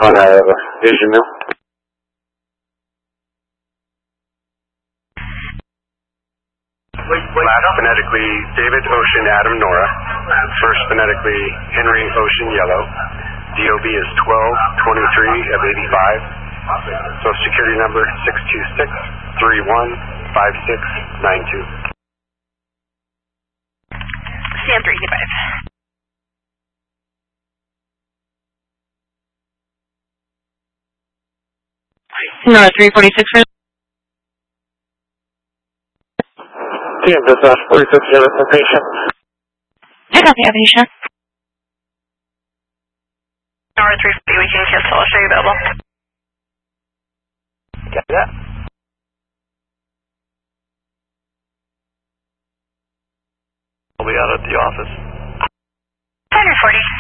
on, I have a vision now. Last phonetically, David Ocean Adam Nora. First phonetically, Henry Ocean Yellow. DOB is 1223 of 85. Social Security number 626-315692. Sam 385. No, 346. TM dispatch 460 location. I got the aviation. Nora 350, we can cancel. I'll show you available. Got that? I'll be out at the office. 140.